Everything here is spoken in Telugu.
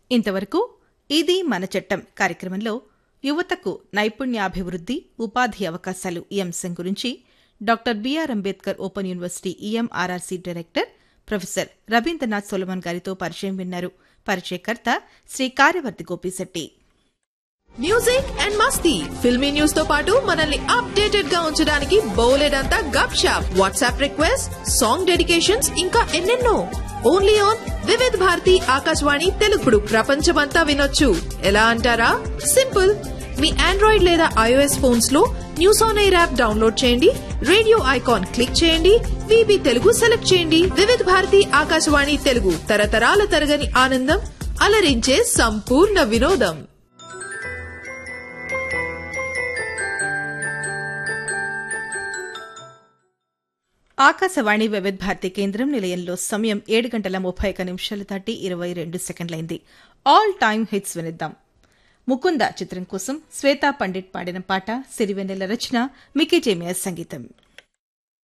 ఇంతవరకు ఇది మన చట్టం కార్యక్రమంలో యువతకు నైపుణ్యాభివృద్ధి ఉపాధి అవకాశాలు ఈ అంశం గురించి doctor BR Ambedkar open university EMRRC director professor Rabindranath Solomon గారితో పరిచయం విన్నారు. పరిచయకర్త Shri కార్యవర్తి Gopisetty. Music and Masti filmy news తో పాటు మనల్ని అప్డేటెడ్ గా ఉంచడానికి బోలెడంతా గప్ shop, WhatsApp request, song dedications ఇంకా ఎన్నెన్నో. ఓన్లీ ఆన్ వివిధ్ భారతి ఆకాశవాణి తెలుగుడు ప్రపంచమంతా వినొచ్చు. ఎలా అంటారా? సింపుల్. మీ ఆండ్రాయిడ్ లేదా ఐఓఎస్ ఫోన్స్ లో news on air app download చేయండి, రేడియో ఐకాన్ క్లిక్ చేయండి, వీబీ తెలుగు సెలెక్ట్ చేయండి. వివిధ భారతి ఆకాశవాణి తెలుగు తరతరాల తరగని ఆనందం, అలరించే సంపూర్ణ వినోదం. ఆకాశవాణి వివిధ భారతి కేంద్రం నిలయంలో సమయం 7:31 దాటి 22 సెకండ్లైంది. All time hits వినిద్దాం. ముకుంద చిత్రం కోసం శ్వేతా పండిట్ పాడిన పాట, సిరివెన్నెల రచన, మికీ జేమియా సంగీతం.